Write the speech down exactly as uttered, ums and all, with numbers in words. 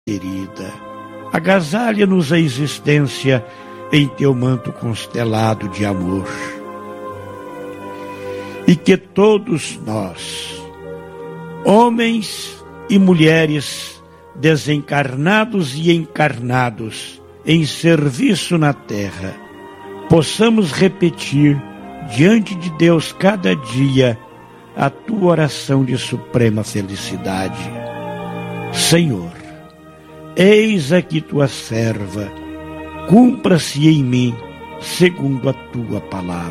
querida, agasalha-nos a existência em teu manto constelado de amor. E que todos nós, homens e mulheres, desencarnados e encarnados, em serviço na terra, possamos repetir diante de Deus cada dia a tua oração de suprema felicidade. Senhor, eis aqui tua serva, cumpra-se em mim segundo a tua palavra.